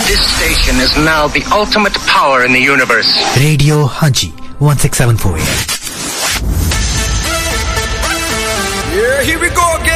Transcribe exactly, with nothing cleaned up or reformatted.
This station is now the ultimate power in the universe. Radio Haji one six seven four. Yeah, here we go again.